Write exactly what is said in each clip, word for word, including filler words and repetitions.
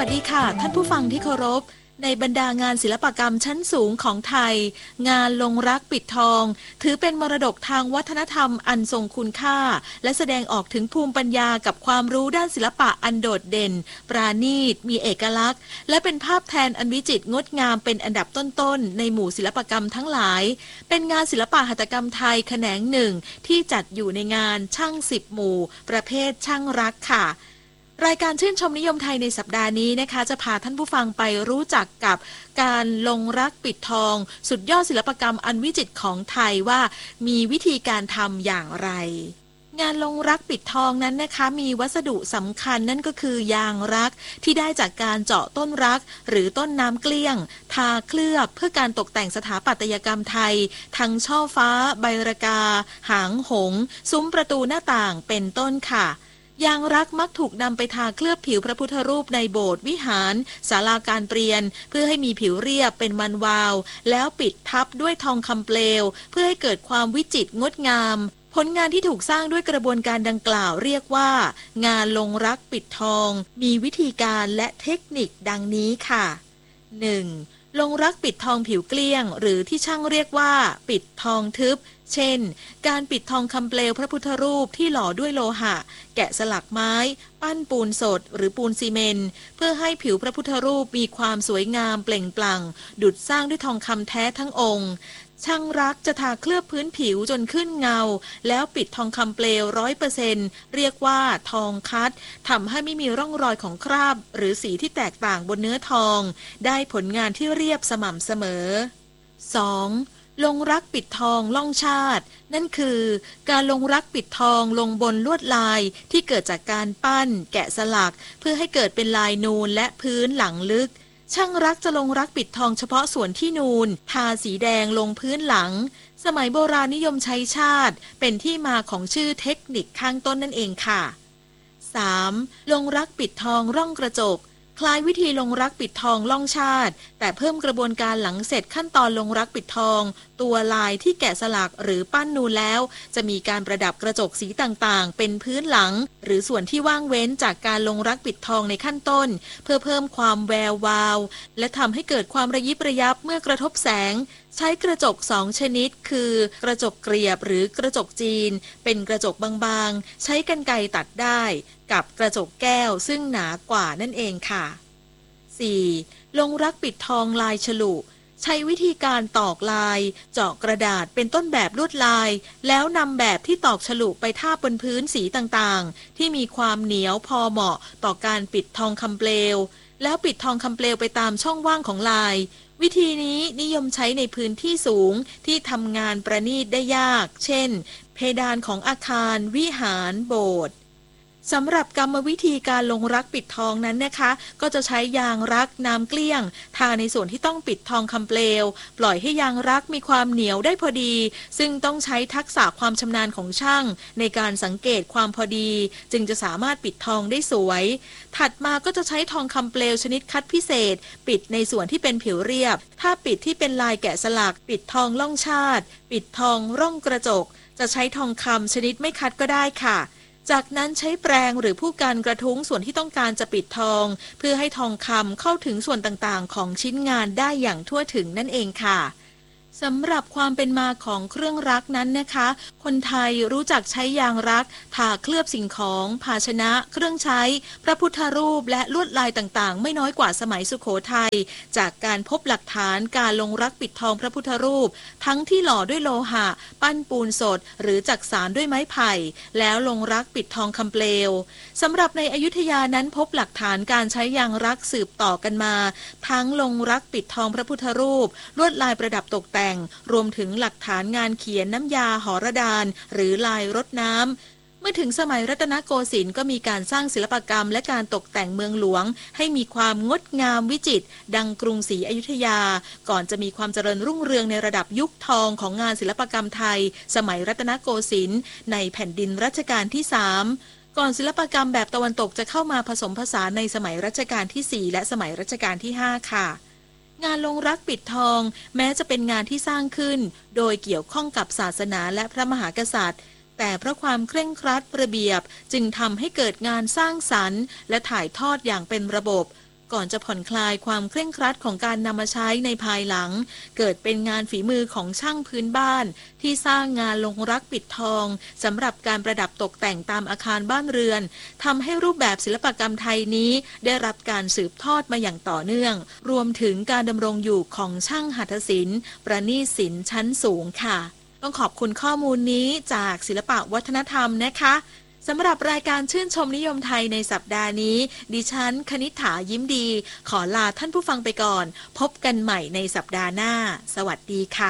สดีค่ะท่านผู้ฟังที่เคารพในบรรดางานศิลปกรรมชั้นสูงของไทยงานลงรักปิดทองถือเป็นมรดกทางวัฒนธรรมอันทรงคุณค่าและแสดงออกถึงภูมิปัญญากับความรู้ด้านศิลปะอันโดดเด่นปราณีตมีเอกลักษณ์และเป็นภาพแทนอันวิจิตรงดงามเป็นอันดับต้นๆในหมู่ศิลปกรรมทั้งหลายเป็นงานศิลปะหัตถกรรมไทยแขนงหนึ่งที่จัดอยู่ในงานช่างสิบหมู่ประเภทช่างรักค่ะรายการชื่นชมนิยมไทยในสัปดาห์นี้นะคะจะพาท่านผู้ฟังไปรู้จักกับการลงรักปิดทองสุดยอดศิลปกรรมอันวิจิตรของไทยว่ามีวิธีการทำอย่างไร งานลงรักปิดทองนั้นนะคะมีวัสดุสำคัญนั่นก็คือยางรักที่ได้จากการเจาะต้นรักหรือต้นน้ำเกลี้ยงทาเคลือบเพื่อการตกแต่งสถาปัตยกรรมไทยทั้งช่อฟ้าใบระกาหางหงส์ซุ้มประตูหน้าต่างเป็นต้นค่ะยางรักมักถูกนำไปทาเคลือบผิวพระพุทธรูปในโบสถ์วิหารศาลาการเปลี่ยนเพื่อให้มีผิวเรียบเป็นมันวาวแล้วปิดทับด้วยทองคำเปลวเพื่อให้เกิดความวิจิตรงดงามผลงานที่ถูกสร้างด้วยกระบวนการดังกล่าวเรียกว่างานลงรักปิดทองมีวิธีการและเทคนิคดังนี้ค่ะ หนึ่ง. ลงรักปิดทองผิวเกลี้ยงหรือที่ช่างเรียกว่าปิดทองทึบเช่นการปิดทองคำเปลวพระพุทธรูปที่หล่อด้วยโลหะแกะสลักไม้ปั้นปูนสดหรือปูนซีเมนต์เพื่อให้ผิวพระพุทธรูปมีความสวยงามเปล่งปลั่งดุจสร้างด้วยทองคำแท้ทั้งองค์ช่างรักจะทาเคลือบพื้นผิวจนขึ้นเงาแล้วปิดทองคำเปลว ร้อยเปอร์เซ็นต์ เรียกว่าทองคัดทำให้ไม่มีร่องรอยของคราบหรือสีที่แตกต่างบนเนื้อทองได้ผลงานที่เรียบสม่ำเสมอ สอง. ลงรักปิดทองล่องชาตินั่นคือการลงรักปิดทองลงบนลวดลายที่เกิดจากการปั้นแกะสลักเพื่อให้เกิดเป็นลายนูนและพื้นหลังลึกช่างรักจะลงรักปิดทองเฉพาะส่วนที่นูนทาสีแดงลงพื้นหลังสมัยโบราณนิยมใช้ชาติเป็นที่มาของชื่อเทคนิคข้างต้นนั่นเองค่ะ สาม. ลงรักปิดทองร่องกระจกคล้ายวิธีลงรักปิดทองล่องชาติแต่เพิ่มกระบวนการหลังเสร็จขั้นตอนลงรักปิดทองตัวลายที่แกะสลักหรือปั้นนูนแล้วจะมีการประดับกระจกสีต่างๆเป็นพื้นหลังหรือส่วนที่ว่างเว้นจากการลงรักปิดทองในขั้นต้นเพื่อเพิ่มความแวววาวและทำให้เกิดความระยิบระยับเมื่อกระทบแสงใช้กระจกสองชนิดคือกระจกเกลียบหรือกระจกจีนเป็นกระจกบางๆใช้กรรไกรตัดได้กับกระจกแก้วซึ่งหนากว่านั่นเองค่ะ สี่. ลงรักปิดทองลายฉลุใช้วิธีการตอกลายเจาะกระดาษเป็นต้นแบบลวดลายแล้วนำแบบที่ตอกฉลุไปทาบบนพื้นสีต่างๆที่มีความเหนียวพอเหมาะต่อการปิดทองคำเปลวแล้วปิดทองคำเปลวไปตามช่องว่างของลายวิธีนี้นิยมใช้ในพื้นที่สูงที่ทำงานประณีตได้ยากเช่นเพดานของอาคารวิหารโบสถ์สำหรับกรรมวิธีการลงรักปิดทองนั้นนะคะก็จะใช้ยางรักน้ำเกลี้ยงทาในส่วนที่ต้องปิดทองคำเปลวปล่อยให้ยางรักมีความเหนียวได้พอดีซึ่งต้องใช้ทักษะความชำนาญของช่างในการสังเกตความพอดีจึงจะสามารถปิดทองได้สวยถัดมาก็จะใช้ทองคำเปลวชนิดคัดพิเศษปิดในส่วนที่เป็นผิวเรียบถ้าปิดที่เป็นลายแกะสลักปิดทองล่องชาติปิดทองร่องกระจกจะใช้ทองคำชนิดไม่คัดก็ได้ค่ะจากนั้นใช้แปรงหรือผู้การกระทุ้งส่วนที่ต้องการจะปิดทองเพื่อให้ทองคำเข้าถึงส่วนต่างๆของชิ้นงานได้อย่างทั่วถึงนั่นเองค่ะสำหรับความเป็นมาของเครื่องรักนั้นนะคะคนไทยรู้จักใช้ยางรักทาเคลือบสิ่งของภาชนะเครื่องใช้พระพุทธรูปและลวดลายต่างๆไม่น้อยกว่าสมัยสุโขทัยจากการพบหลักฐานการลงรักปิดทองพระพุทธรูปทั้งที่หล่อด้วยโลหะปั้นปูนสดหรือจักสานด้วยไม้ไผ่แล้วลงรักปิดทองคำเปลวสำหรับในอยุธยานั้นพบหลักฐานการใช้ยางรักสืบต่อกันมาทั้งลงรักปิดทองพระพุทธรูปลวดลายประดับตกแต่งรวมถึงหลักฐานงานเขียนน้ำยาหรดานหรือลายรดน้ำเมื่อถึงสมัยรัตนโกสินทร์ก็มีการสร้างศิลปกรรมและการตกแต่งเมืองหลวงให้มีความงดงามวิจิตรดังกรุงศรีอยุธยาก่อนจะมีความเจริญรุ่งเรืองในระดับยุคทองของงานศิลปกรรมไทยสมัยรัตนโกสินทร์ในแผ่นดินรัชกาลที่สามก่อนศิลปกรรมแบบตะวันตกจะเข้ามาผสมผสานในสมัยรัชกาลที่สี่และสมัยรัชกาลที่ห้าค่ะงานลงรักปิดทองแม้จะเป็นงานที่สร้างขึ้นโดยเกี่ยวข้องกับศาสนาและพระมหากษัตริย์แต่เพราะความเคร่งครัดระเบียบจึงทำให้เกิดงานสร้างสรรค์และถ่ายทอดอย่างเป็นระบบก่อนจะผ่อนคลายความเคร่งครัดของการนำมาใช้ในภายหลังเกิดเป็นงานฝีมือของช่างพื้นบ้านที่สร้างงานลงรักปิดทองสำหรับการประดับตกแต่งตามอาคารบ้านเรือนทำให้รูปแบบศิลปกรรมไทยนี้ได้รับการสืบทอดมาอย่างต่อเนื่องรวมถึงการดำรงอยู่ของช่างหัตถศิลป์ประณีตศิลป์ชั้นสูงค่ะต้องขอบคุณข้อมูลนี้จากศิลปะวัฒนธรรมนะคะสำหรับรายการชื่นชมนิยมไทยในสัปดาห์นี้ดิฉันคณิษฐายิ้มดีขอลาท่านผู้ฟังไปก่อนพบกันใหม่ในสัปดาห์หน้าสวัสดีค่ะ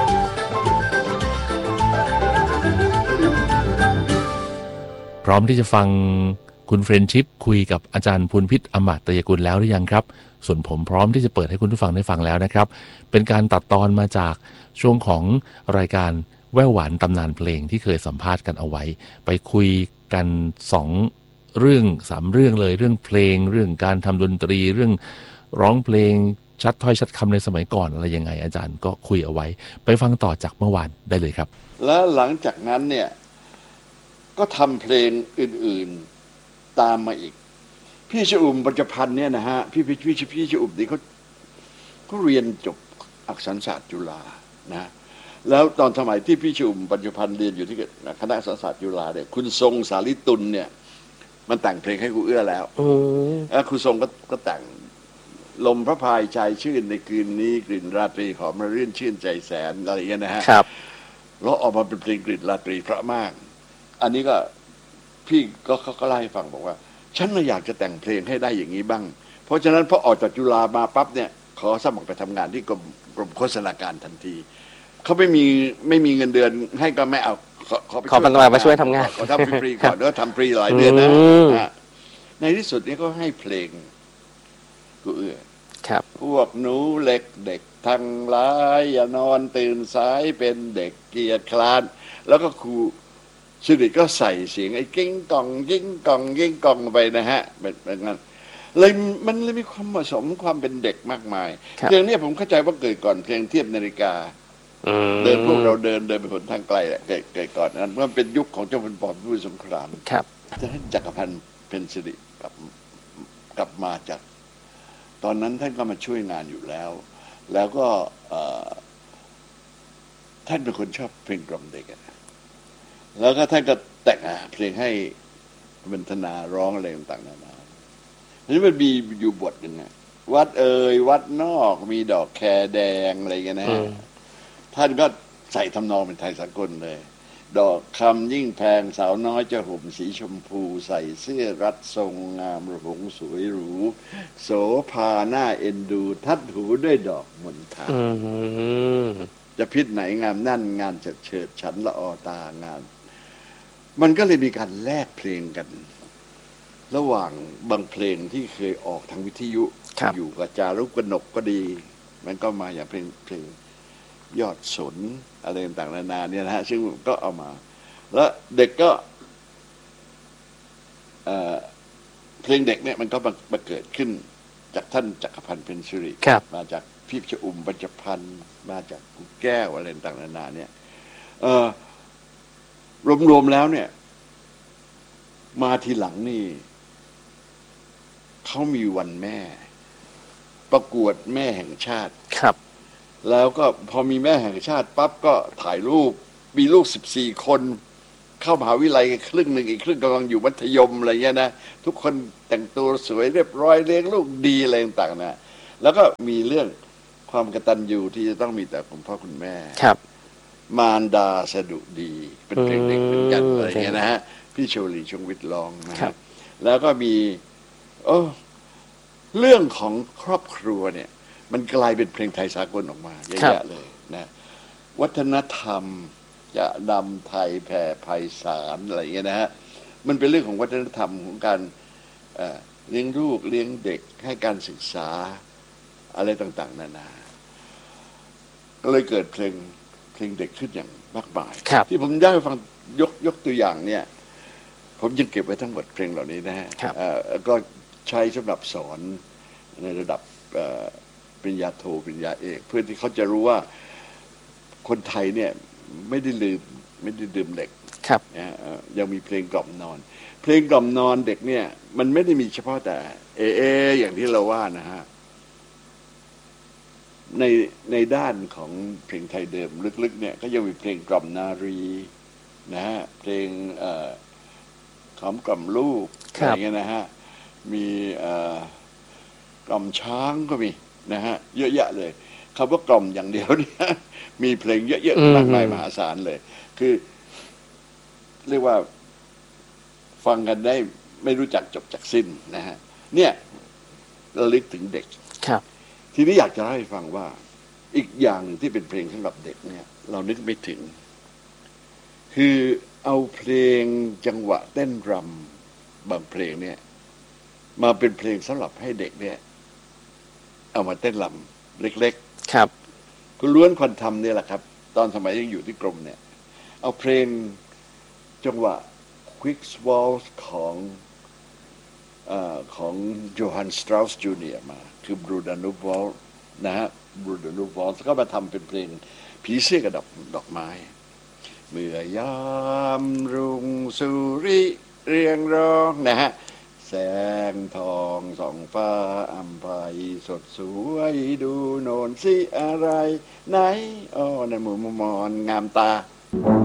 พร้อมที่จะฟังคุณเฟรนชิพคุยกับอาจารย์พูนพิษอมาตยกุลแล้วหรือยังครับส่วนผมพร้อมที่จะเปิดให้คุณผู้ฟังได้ฟังแล้วนะครับเป็นการตัดตอนมาจากช่วงของรายการแว่วหวานตำนานเพลงที่เคยสัมภาษณ์กันเอาไว้ไปคุยกันสองเรื่องสามเรื่องเลยเรื่องเพลงเรื่องการทำดนตรีเรื่องร้องเพลงชัดถ้อยชัดคำในสมัยก่อนอะไรยังไงอาจารย์ก็คุยเอาไว้ไปฟังต่อจากเมื่อวานได้เลยครับแล้วหลังจากนั้นเนี่ยก็ทำเพลงอื่นๆตามมาอีกพี่ชอุ่มปัญจพันธ์เนี่ยนะฮะพี่พี่พี่พี่ชอุ่มนี่เขาเขาเรียนจบอักษรศาสตร์จุฬานะแล้วตอนสมัยที่พี่ชอุ่มปัญจพันธ์เรียนอยู่ที่คณะอักษรศาสตร์จุฬาเนี่ยคุณทรงสาลิตุลเนี่ยมันแต่งเพลงให้ครูเอื้อแล้วแล้วครูทรงก็ก็แต่งลมพระพายใจชื่นในคืนนี้กลิ่นราตรีหอมระรื่นชื่นใจแสนอะไรอย่างเงี้ยนะฮะครับแล้วออกมาเป็นเพลงกลิ่นราตรีเพราะมากอันนี้ก็พี่ก็เขาก็เล่าให้ฟังบอกว่าฉันน่ะอยากจะแต่งเพลงให้ได้อย่างนี้บ้างเพราะฉะนั้นพอออกจากจุฬามาปั๊บเนี่ยขอสมัครไปทำงานที่กรมกรมโฆษณาการทันทีเขาไม่มีไม่มีเงินเดือนให้ก็ไม่เอาขอไปช่วยทำงานขอทำฟรีๆก่อนแล้วทำฟรีหลายเดือนนะในที่สุดนี่ก็ให้เพลงกูเอื้อครับพวกหนูเล็กเด็กทั้งหลายอย่านอนตื่นสายเป็นเด็กเกียจคร้านแล้วก็ครูสิริก็ใส่เสียงไอ้กิ้งกองกิ้งกองกิ้งกองไปนะฮะเป็นเป็นงั้นเลยมันเลยมีความผสมความเป็นเด็กมากมายเพลงนี้ผมเข้าใจว่าเกิดก่อนเพลงเทียบนาฬิกาเดินพวกเราเดินเดินไปหนทางไกลแหละเกิดเกิดก่อนนั้นมันเป็นยุคของเจ้าพลป.พิบูลสงครามครับจะให้จักรพันธ์เพ็ญสิริกลับกลับมาจากตอนนั้นท่านก็มาช่วยงานอยู่แล้วแล้วก็ท่านเป็นคนชอบเพลงกล่อมเด็กแล้วก็ท่านก็แต่งเพลงให้บรรณนาร้องอะไรต่างๆนานาทีนี้มันมีอยู่บทหนึ่งวัดเอ่ยวัดนอกมีดอกแคแดงอะไรกันนะฮะท่านก็ใส่ทำนองเป็นไทยสากลเลยดอกคำยิ่งแพงสาวน้อยจะห่มสีชมพูใส่เสื้อรัดทรงงามระหงสวยหรูโสภาหน้าเอ็นดูทัดหูด้วยดอกมณฑาจะพิษไหนงามนั่นงานเฉิดเฉิดฉันละออตางานมันก็เลยมีการแลกเพลงกันระหว่างบางเพลงที่เคยออกทางวิทยุอยู่กับจารุกกนกก็ดีมันก็มาอย่างเพลงเพลงยอดสนอะไรต่างๆนานาเนี่ยนะฮะซึ่งก็เอามาแล้วเด็กก็เอ่อเพลงเด็กเนี่ยมันก็มาเกิดขึ้นจากท่านจักรพันธ์เพ็ญสิริมาจากพี่ชอุ่มปัญจพันธ์มาจากกุแก้วอะไรต่างๆนานาเนี่ยเอ่อรวมๆแล้วเนี่ยมาทีหลังนี่เขามีวันแม่ประกวดแม่แห่งชาติครับแล้วก็พอมีแม่แห่งชาติปั๊บก็ถ่ายรูปมีลูกสิบสี่คนเข้ามหาวิทยาลัยครึ่งหนึ่งอีกครึ่งกำลังอยู่มัธยมอะไรเงี้ยนะทุกคนแต่งตัวสวยเรียบร้อยเลี้ยงลูกดีอะไรต่างๆนะแล้วก็มีเรื่องความกตัญญูที่จะต้องมีแต่คุณพ่อคุณแม่ครับมารดาสดุดีเป็นเพลงเด็กเหมือนกันอะไรเงี้ยนะฮะพี่โชลีชงวิทย์ร้องนะครับแล้วก็มีโอ้เรื่องของครอบครัวเนี่ยมันกลายเป็นเพลงไทยสากลออกมาเยอะแยะเลยนะวัฒนธรรมจะนำไทยแผ่ไพศาลอะไรเงี้ยนะฮะมันเป็นเรื่องของวัฒนธรรมของการเอ่อเลี้ยงลูกเลี้ยงเด็กให้การศึกษาอะไรต่างๆนานาก็เลยเกิดเพลงเพลงเด็กขึ้นอย่างมากมายที่ผมได้ฟังยกยกตัวอย่างเนี่ยผมยังเก็บไว้ทั้งหมดเพลงเหล่านี้นะฮะก็ใช้สำหรับสอนในระดับปริญญาโทปริญญาเอกเพื่อที่เขาจะรู้ว่าคนไทยเนี่ยไม่ได้ลืมไม่ได้ดื่มเด็กครับนะยังมีเพลงกล่อมนอนเพลงกล่อมนอนเด็กเนี่ยมันไม่ได้มีเฉพาะแต่เอเออย่างที่เราว่านะฮะในในด้านของเพลงไทยเดิมลึกๆเนี่ยก็ยังมีเพลงกล่อมนารีนะฮะเพลงเอ่อขอมกล่อมลูกอะไรเงี้ยนะฮะมีเอ่อกล่อมช้างก็มีนะฮะเยอะแยะเลยคำว่ากล่อมอย่างเดียวเนี่ยมีเพลงเยอะๆมากมายมหาศาลเลยคือเรียกว่าฟังกันได้ไม่รู้จักจบจากสิ้นนะฮะเนี่ยระลึกถึงเด็กครับทีนี้อยากจะเล่าให้ฟังว่าอีกอย่างหนึ่งที่เป็นเพลงสำหรับเด็กเนี่ยเรานึกไม่ถึงคือเอาเพลงจังหวะเต้นรำบางเพลงเนี่ยมาเป็นเพลงสำหรับให้เด็กเนี่ยเอามาเต้นรำเล็กๆครับคุณล้วนคนทำเนี่ยแหละครับตอนสมัยยังอยู่ที่กรมเนี่ยเอาเพลงจังหวะ Quick Waltz ของเอ่อของโยฮันสตราวส์จูเนียร์มาคือบรูดานูวอลนะฮะบรูดานูวอลก็มาทำเป็นเพลงผีเสื้อกับดอกดอกไม้เมื่อยามรุ่งสุริเรียงร้องนะฮะแสงทองส่องฟ้าอัมภัยสดสวยดูโนนสิอะไรไหนอ้อในหมู่มอนงามตา